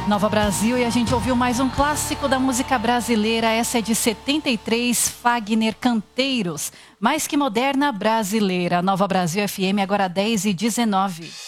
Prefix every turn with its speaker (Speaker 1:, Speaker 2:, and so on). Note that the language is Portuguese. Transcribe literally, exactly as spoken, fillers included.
Speaker 1: Nova Brasil, e a gente ouviu mais um clássico da música brasileira. Essa é de setenta e três, Fagner Canteiros. Mais que moderna brasileira. Nova Brasil F M, agora dez e dezenove.